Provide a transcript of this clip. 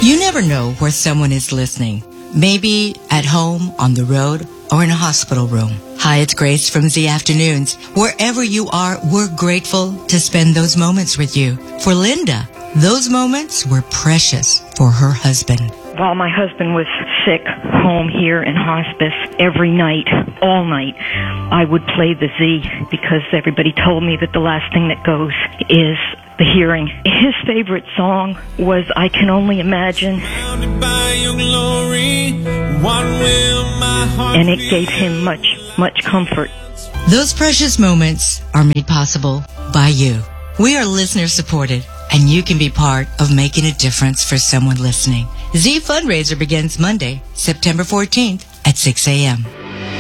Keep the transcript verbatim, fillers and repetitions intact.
You never know where someone is listening. Maybe at home, on the road, or in a hospital room. Hi, it's Grace from Z Afternoons. Wherever you are, we're grateful to spend those moments with you. For Linda, those moments were precious for her husband. While my husband was sick home here in hospice, every night, all night, I would play the Z because everybody told me that the last thing that goes is the hearing. His favorite song was I Can Only Imagine. And it gave him much, much comfort. Those precious moments are made possible by you. We are listener supported, and you can be part of making a difference for someone listening. Z Fundraiser begins Monday, September fourteenth at six a.m.